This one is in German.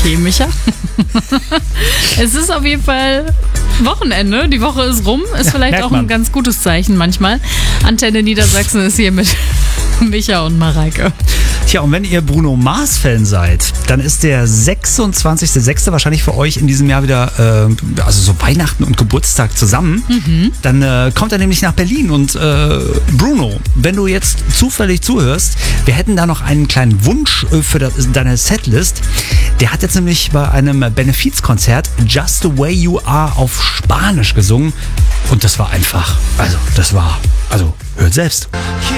Okay, Micha. Es ist auf jeden Fall Wochenende. Die Woche ist rum. Ist vielleicht merkt auch man. ein ganz gutes Zeichen manchmal. Antenne Niedersachsen ist hier mit Micha und Mareike. Tja, und wenn ihr Bruno Mars-Fan seid, dann ist der 26.06. wahrscheinlich für euch in diesem Jahr wieder, also so Weihnachten und Geburtstag zusammen. Dann kommt er nämlich nach Berlin und Bruno, wenn du jetzt zufällig zuhörst, wir hätten da noch einen kleinen Wunsch für deine Setlist. Der hat jetzt nämlich bei einem Benefizkonzert Just the Way You Are auf Spanisch gesungen und das war einfach, also hört selbst.